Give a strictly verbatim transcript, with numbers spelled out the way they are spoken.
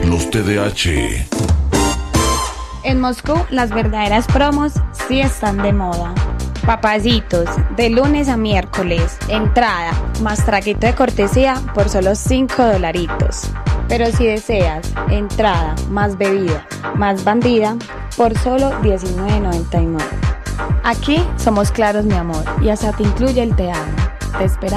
Los T D A H. En Moscú, las verdaderas promos sí están de moda. Papacitos, de lunes a miércoles, entrada, más traguito de cortesía por solo cinco dolaritos. Pero si deseas entrada, más bebida, más bandida, por solo diecinueve noventa y nueve. Aquí somos claros, mi amor, y hasta te incluye el te amo. Te esperamos.